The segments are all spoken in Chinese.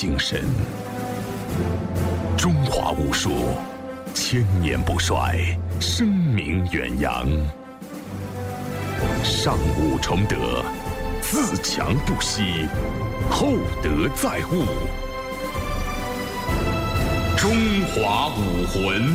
精神。中华武术千年不衰，声名远扬。上武崇德，自强不息，厚德载物。中华武魂。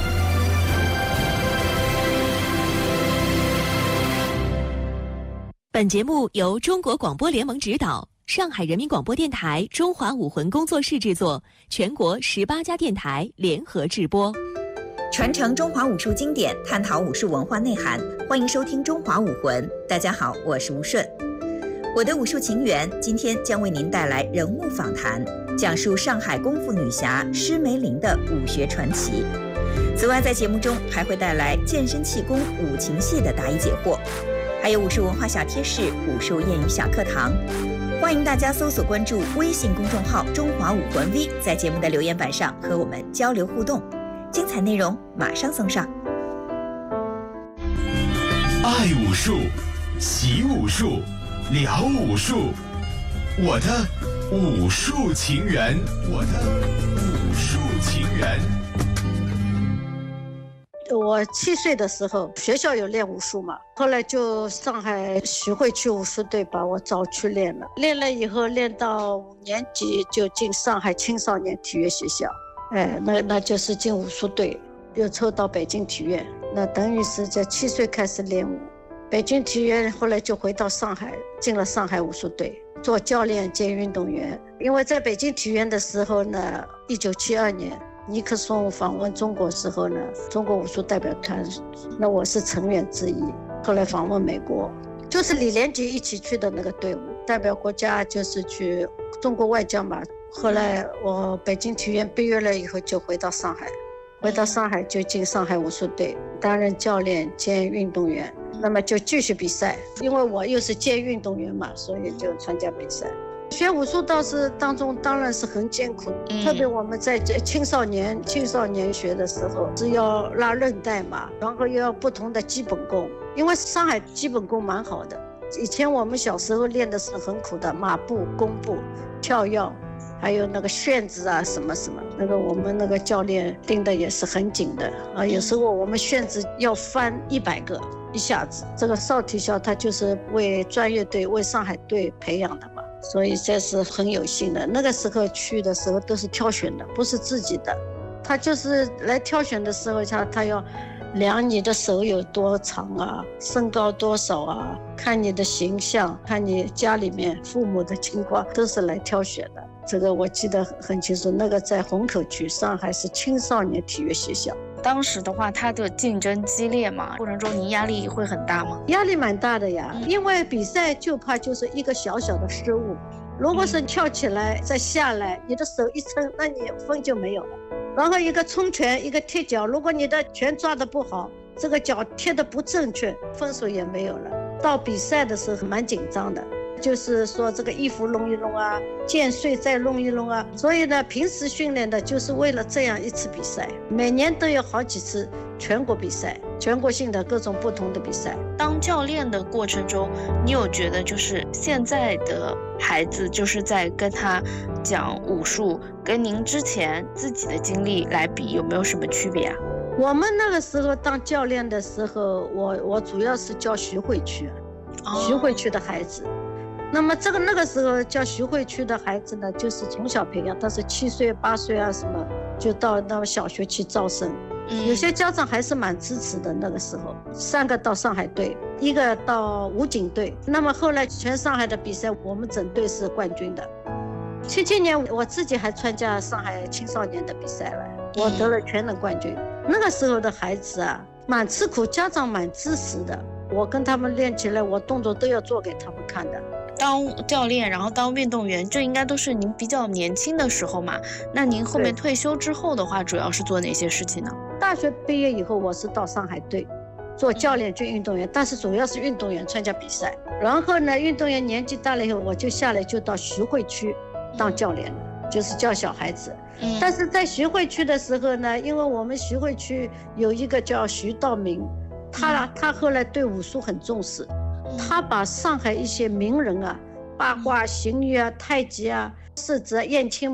本节目由中国广播联盟指导，上海人民广播电台中华武魂工作室制作，全国18家电台联合制播。 传承中华武术经典，探讨武术文化内涵，欢迎收听中华武魂。大家好，我是吴顺。我的武术情缘今天将为您带来人物访谈，讲述上海功夫女侠施梅林的武学传奇。此外，在节目中还会带来健身气功、五禽戏的答疑解惑，还有武术文化小贴士、武术谚语小课堂。欢迎大家搜索关注微信公众号中华武魂 V， 在节目的留言板上和我们交流互动。精彩内容马上送上。 爱武术，习武术，聊武术，我的武术情缘，我的武术情缘。 我7岁的时候，学校有练武术嘛，后来就上海徐汇区武术队把我招去练了，练了以后练到5年级就进上海青少年体育学校，那就是进武术队，又抽到北京体院，那等于是在7岁开始练武。北京体院后来就回到上海，进了上海武术队，做教练兼运动员。因为在北京体院的时候呢，1972年尼克松访问中国时候呢，中国武术代表团，那我是成员之一。后来访问美国，就是李连杰一起去的那个队伍，代表国家就是去中国外交嘛。后来我北京体院毕业了以后就回到上海，就进上海武术队，担任教练兼运动员。那么就继续比赛，因为我又是兼运动员嘛，所以就参加比赛。学武术当中当然是很艰苦，特别我们在青少年学的时候是要拉韧带嘛，然后又要不同的基本功，因为上海基本功蛮好的。以前我们小时候练的是很苦的马步、弓步、跳跃，还有那个旋子啊什么什么，那个我们那个教练盯的也是很紧的啊，有时候我们旋子要翻100个一下子。这个少体校他就是为专业队、为上海队培养的嘛，所以这是很有幸的。那个时候去的时候都是挑选的，不是自己的。他就是来挑选的时候，他要量你的手有多长啊，身高多少啊，看你的形象，看你家里面父母的情况，都是来挑选的。这个我记得很清楚，那个在虹口区，上海是青少年体育学校。 当时的话，它的竞争激烈嘛，过程中您压力会很大吗？ 压力蛮大的呀，因为比赛就怕就是一个小小的失误，如果是跳起来再下来，你的手一撑，那你分就没有了。然后一个冲拳，一个踢脚，如果你的拳抓得不好，这个脚踢得不正确，分数也没有了。到比赛的时候蛮紧张的，就是说这个衣服弄一弄啊，剑穗再弄一弄啊，所以呢，平时训练的就是为了这样一次比赛，每年都有好几次全国比赛，全国性的各种不同的比赛。 当教练的过程中，你有觉得就是现在的孩子就是在跟他讲武术，跟您之前自己的经历来比，有没有什么区别啊？ 我们那个时候当教练的时候，我主要是教徐汇区，徐汇区的孩子。那么那个时候教徐汇区的孩子呢，就是从小培养，他是7岁、8岁啊什么，就到小学去招生。有些家长还是蛮支持的。那个时候3个到上海队，1个到武警队。那么后来全上海的比赛，我们整队是冠军的。77年我自己还参加上海青少年的比赛了，我得了全能冠军。那个时候的孩子啊，蛮吃苦，家长蛮支持的。我跟他们练起来，我动作都要做给他们看的。 当教练，然后当运动员，这应该都是您比较年轻的时候嘛。那您后面退休之后的话，主要是做哪些事情呢？ 大学毕业以后，我是到上海队做教练兼运动员，但是主要是运动员参加比赛。然后呢，运动员年纪大了以后，我就下来就到徐汇区当教练了，就是教小孩子。但是在徐汇区的时候呢，因为我们徐汇区有一个叫徐道明，他后来对武术很重视，他把上海一些名人啊，八卦、邢玉啊、太极啊、世子啊、燕青